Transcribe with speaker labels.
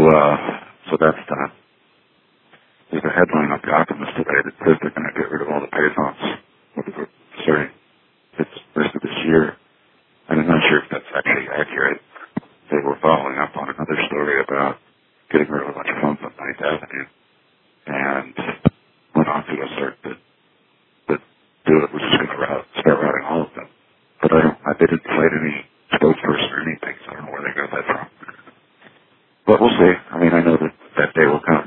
Speaker 1: so that's done. There's a headline on The Alchemist today that says they're going to get rid of all the Payzons starting the rest of this year. And I'm not sure if that's actually accurate. They were following up on another story about getting rid of a bunch of phones on 9th Avenue, and went on to assert that do it was just going to start routing all of them. But they didn't cite any spokesperson or anything, so I don't know where they got that from. But we'll see. I mean, I know that day will come.